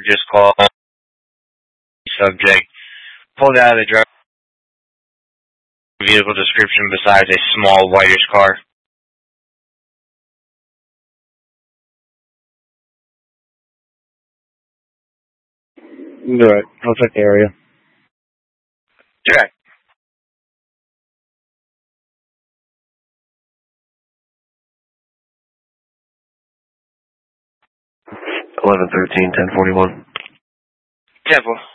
just called subject pulled out of the driver's vehicle description besides a small whitish car. Alright, I'll check the area. Okay. $11-13, 1041. 10-4.